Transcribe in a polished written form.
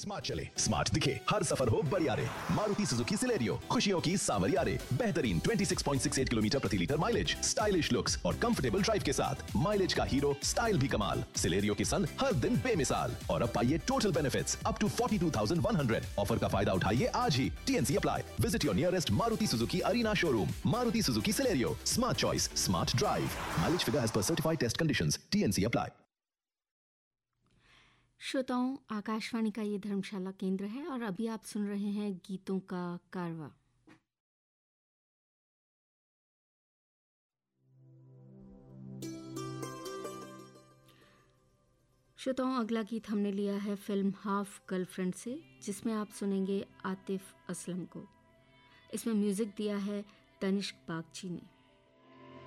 Smart चले, smart दिखे, हर सफर हो बढ़िया रे। मारुति सुजुकी सिलेरियो, खुशियों की सांवरिया रे। बेहतरीन 26.68 किलोमीटर प्रति लीटर माइलेज, स्टाइलिश लुक्स और कंफर्टेबल ड्राइव के साथ माइलेज का हीरो, स्टाइल भी कमाल। सिलेरियो की संग हर दिन बेमिसाल। और अब पाइए total benefits up to 42,100। Offer का फायदा उठाइए आज ही। TNC apply. Visit your nearest Maruti Suzuki arena showroom. Maruti Suzuki Celerio, smart choice, smart drive. Mileage figure as per certified test conditions. TNC apply. श्रोताओं, आकाशवाणी का ये धर्मशाला केंद्र है और अभी आप सुन रहे हैं गीतों का कारवा। श्रोताओं, अगला गीत हमने लिया है फिल्म हाफ गर्लफ्रेंड से, जिसमें आप सुनेंगे आतिफ असलम को। इसमें म्यूजिक दिया है तनिष्क बागची ने।